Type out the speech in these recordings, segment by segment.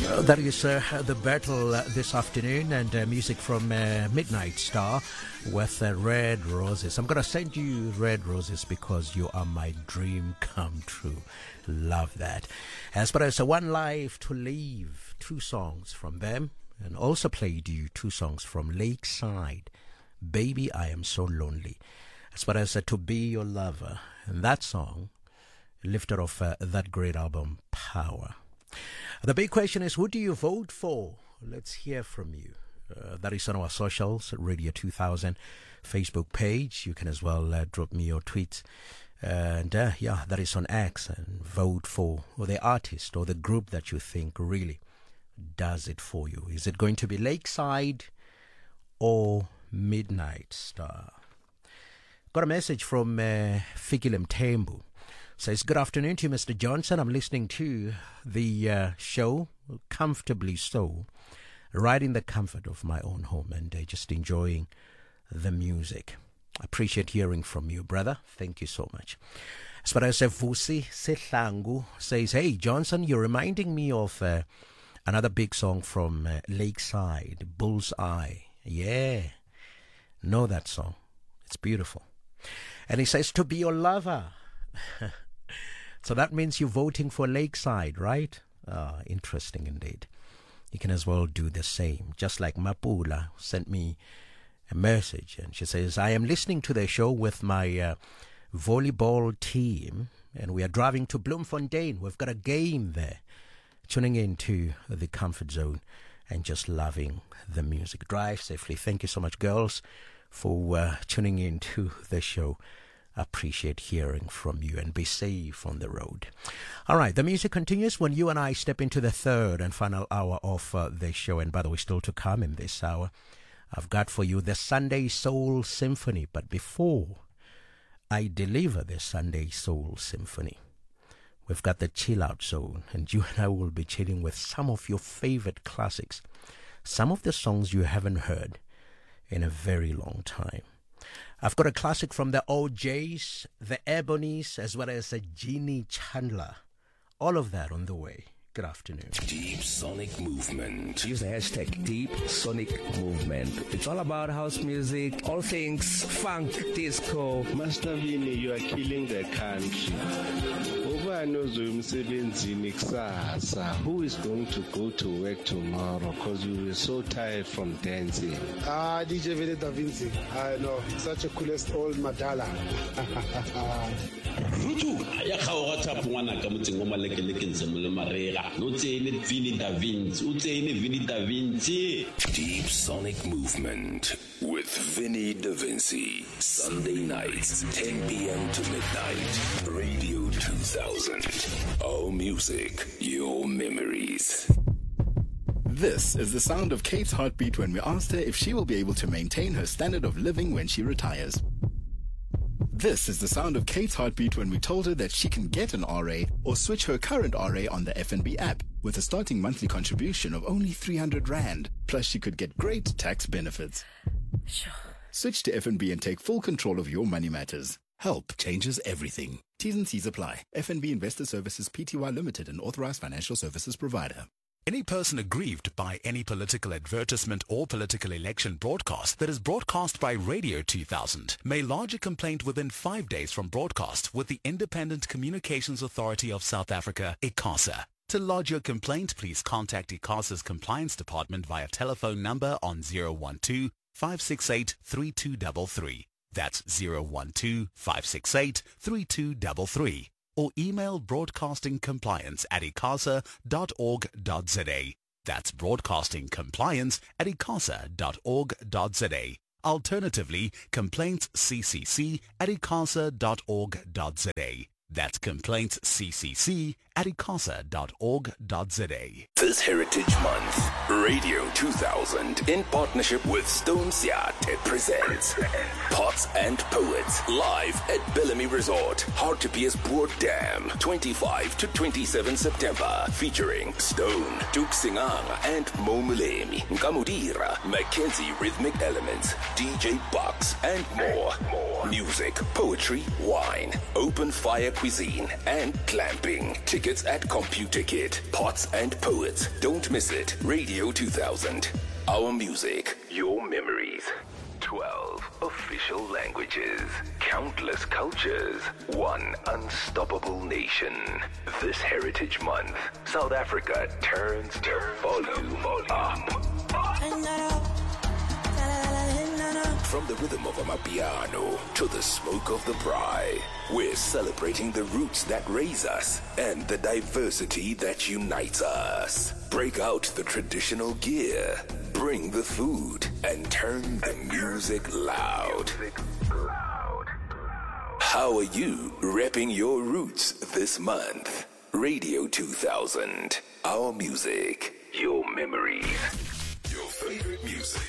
That is the battle this afternoon, and music from Midnight Star with Red Roses. I'm going to send you Red Roses because you are my dream come true. Love that. As far as One Life to Live, 2 songs from them, and also played you 2 songs from Lakeside, Baby I Am So Lonely. As far as To Be Your Lover, and that song lifted off that great album, Power. The big question is, who do you vote for? Let's hear from you. That is on our socials, Radio 2000 Facebook page. You can as well drop me your tweets. And that is on X. And vote for the artist or the group that you think really does it for you. Is it going to be Lakeside or Midnight Star? Got a message from Fikile Mthembu. Says, good afternoon to you, Mr. Johnson. I'm listening to the show, comfortably so, right in the comfort of my own home and just enjoying the music. I appreciate hearing from you, brother. Thank you so much. As far as Vusi Sehlangu says, hey, Johnson, you're reminding me of another big song from Lakeside, Bullseye. Yeah, know that song. It's beautiful. And he says, To Be Your Lover. So that means you're voting for Lakeside, right? Interesting indeed. You can as well do the same. Just like Mapula sent me a message, and she says, I am listening to the show with my volleyball team, and we are driving to Bloemfontein. We've got a game there. Tuning into the comfort zone and just loving the music. Drive safely. Thank you so much, girls, for tuning into the show. Appreciate hearing from you, and be safe on the road. All right, the music continues when you and I step into the third and final hour of the show. And by the way, still to come in this hour, I've got for you the Sunday Soul Symphony. But before I deliver the Sunday Soul Symphony, we've got the Chill Out Zone, and you and I will be chilling with some of your favorite classics, some of the songs you haven't heard in a very long time. I've got a classic from the OJs, the Ebonies, as well as a Jeannie Chandler. All of that on the way. Good afternoon. Deep Sonic Movement. Use the hashtag Deep Sonic Movement. It's all about house music, all things funk, disco. Master Vini, you are killing the country. Who is going to go to work tomorrow because you were so tired from dancing? DJ Vini Da Vinci. I know, such a coolest old Madala. Deep Sonic Movement with Vinny Da Vinci. Sunday nights, 10 p.m. to midnight. Radio 2000. All music, your memories. This is the sound of Kate's heartbeat when we asked her if she will be able to maintain her standard of living when she retires. This is the sound of Kate's heartbeat when we told her that she can get an RA or switch her current RA on the FNB app with a starting monthly contribution of only 300 Rand. Plus, she could get great tax benefits. Sure. Switch to FNB and take full control of your money matters. Help changes everything. T's and C's apply. FNB Investor Services Pty Limited, an authorized financial services provider. Any person aggrieved by any political advertisement or political election broadcast that is broadcast by Radio 2000 may lodge a complaint within 5 days from broadcast with the Independent Communications Authority of South Africa, ICASA. To lodge your complaint, please contact ICASA's Compliance Department via telephone number on 012-568-3233. That's 012-568-3233. Or email broadcastingcompliance@icasa.org.za. That's broadcastingcompliance@icasa.org.za. Alternatively, complaintsccc@icasa.org.za. That's complaintsccc@icasa.org.za. This Heritage Month, Radio 2000, in partnership with Stone Siate, presents Pots and Poets, live at Bellamy Resort, Hartebees Poort Dam, 25 to 27 September, featuring Stone, Duke Singang, and Mo Mulemi, Nkamudira, Mackenzie Rhythmic Elements, DJ Bucks, and more. Music, poetry, wine, open fire cuisine, and glamping. Tickets tickets at ComputerKit. Pots and Poets. Don't miss it. Radio 2000. Our music, your memories. 12 official languages, countless cultures, one unstoppable nation. This Heritage Month, South Africa turns the volume up. From the rhythm of amapiano to the smoke of the braai, we're celebrating the roots that raise us and the diversity that unites us. Break out the traditional gear, bring the food, and turn the music loud. How are you repping your roots this month? Radio 2000, our music, your memories, your favorite music.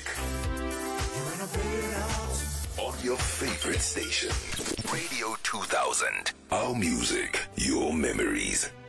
On your favorite station, Radio 2000, our music, your memories.